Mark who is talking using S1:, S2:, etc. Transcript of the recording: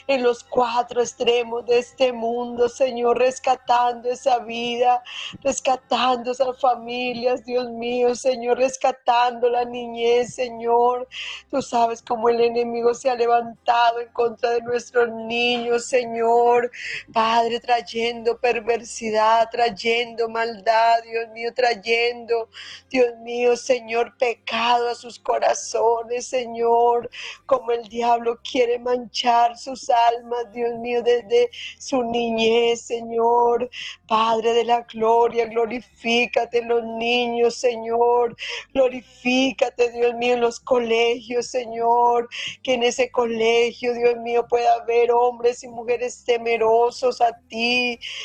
S1: en los cuatro extremos de este mundo, Señor, rescatando esa vida, rescatando esas familias, Dios mío, Señor, rescatando la niñez, Señor. Tú sabes cómo el enemigo se ha levantado en contra de nuestros niños, Señor. Padre, trayendo perversidad, trayendo maldad, Dios mío, trayendo, Dios mío, Señor, pecado a sus corazones, Señor, como el diablo quiere manchar sus almas, Dios mío, desde su niñez, Señor. Padre de la gloria, glorifícate en los niños, Señor. Glorifícate, Dios mío, en los colegios, Señor. Que en ese colegio, Dios mío, pueda haber hombres y mujeres temerosos a ti,